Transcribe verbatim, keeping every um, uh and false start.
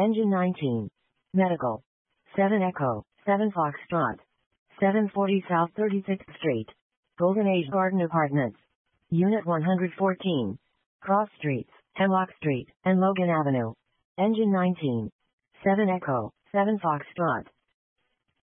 Engine nineteen. Medical. seven Echo, seven Foxtrot. seven forty South thirty-sixth Street. Golden Age Garden Apartments. Unit one hundred fourteen. Cross Streets, Hemlock Street, and Logan Avenue. Engine nineteen. seven Echo, seven Foxtrot.